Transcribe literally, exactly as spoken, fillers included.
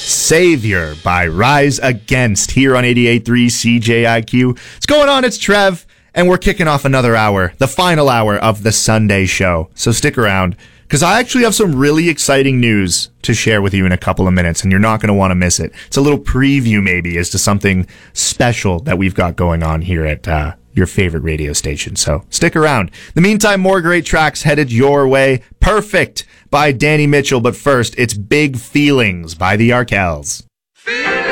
Savior by Rise Against here on eighty-eight point three C J I Q. What's going on? It's Trev, and we're kicking off another hour, the final hour of the Sunday show. So stick around, because I actually have some really exciting news to share with you in a couple of minutes, and you're not going to want to miss it. It's a little preview, maybe, as to something special that we've got going on here at uh, your favorite radio station. So stick around. In the meantime, more great tracks headed your way. Perfect by Danny Mitchell, but first, it's Big Feelings by the Arkells.